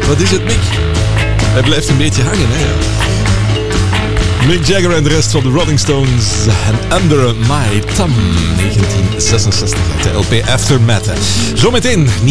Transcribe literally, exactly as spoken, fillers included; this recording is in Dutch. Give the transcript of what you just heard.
Wat is het, Mick? Hij blijft een beetje hangen, hè? Ja. Mick Jagger en de rest van de Rolling Stones en Under My Thumb, negentien zesenzestig uit de L P Aftermath. Zometeen